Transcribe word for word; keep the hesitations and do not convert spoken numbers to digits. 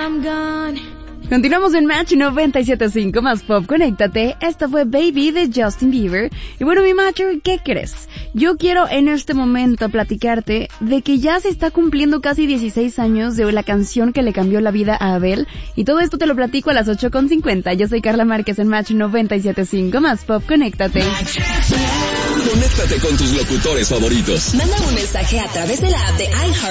I'm gone. Continuamos en Match noventa y siete punto cinco más Pop, conéctate. Esta fue Baby de Justin Bieber. Y bueno, mi macho, ¿qué crees? Yo quiero en este momento platicarte de que ya se está cumpliendo casi dieciséis años de la canción que le cambió la vida a Adele. Y todo esto te lo platico a las ocho con cincuenta. Yo soy Carla Márquez en Match noventa y siete punto cinco más Pop, conéctate. Conéctate con tus locutores favoritos. Manda un mensaje a través de la app de iHeart